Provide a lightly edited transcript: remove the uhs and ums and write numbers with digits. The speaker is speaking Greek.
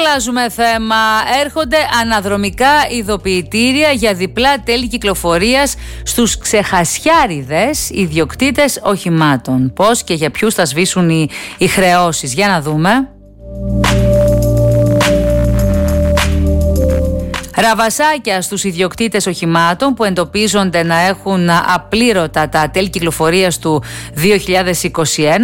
αλλάζουμε θέμα. Έρχονται αναδρομικά ειδοποιητήρια για διπλά τέλη κυκλοφορίας στους ξεχασιάριδες ιδιοκτήτες οχημάτων. Πώς και για ποιους θα σβήσουν οι χρεώσεις? Για να δούμε. Ραβασάκια στους ιδιοκτήτες οχημάτων που εντοπίζονται να έχουν απλήρωτα τα τέλη κυκλοφορίας του 2021